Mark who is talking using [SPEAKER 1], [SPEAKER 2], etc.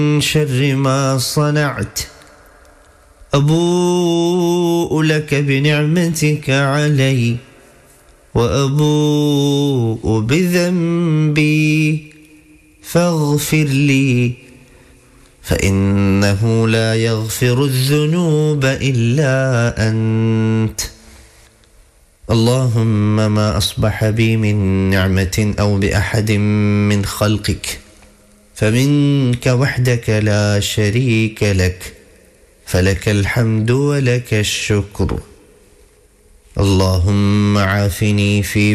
[SPEAKER 1] شر ما صنعت أبوء لك بنعمتك علي وأبوء بذنبي فاغفر لي فإنه لا يغفر الذنوب إلا أنت. اللهم ما أصبح بي من نعمة أو بأحد من خلقك فمنك وحدك لا شريك لك، فلك الحمد ولك الشكر. اللهم عافني في